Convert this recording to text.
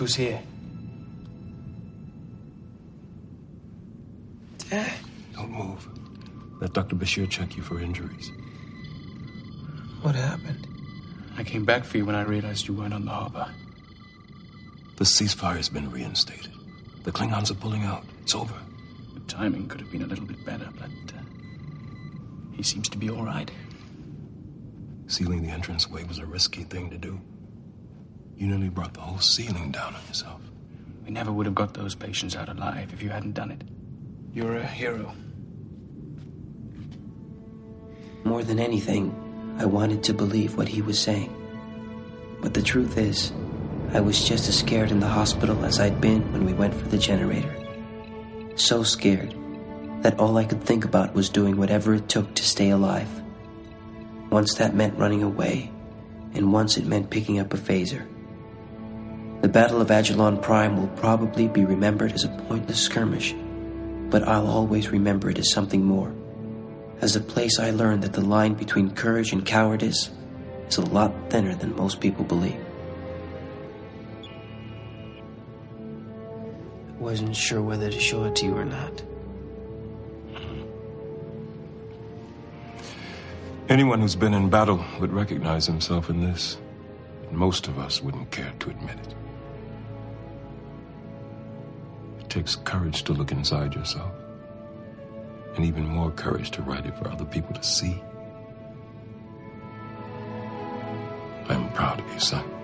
who's here. Dad. Don't move. Let Dr. Bashir check you for injuries. What happened? I came back for you when I realized you weren't on the harbor. The ceasefire has been reinstated. The Klingons are pulling out. It's over. The timing could have been a little bit better, but he seems to be all right. Sealing the entranceway was a risky thing to do. You nearly brought the whole ceiling down on yourself. We never would have got those patients out alive if you hadn't done it. You're a hero. More than anything, I wanted to believe what he was saying. But the truth is, I was just as scared in the hospital as I'd been when we went for the generator. So scared that all I could think about was doing whatever it took to stay alive. Once that meant running away, and once it meant picking up a phaser. The Battle of Agilon Prime will probably be remembered as a pointless skirmish, but I'll always remember it as something more. As a place I learned that the line between courage and cowardice is a lot thinner than most people believe. I wasn't sure whether to show it to you or not. Anyone who's been in battle would recognize himself in this. And most of us wouldn't care to admit it. It takes courage to look inside yourself. And even more courage to write it for other people to see. I'm proud of you, son.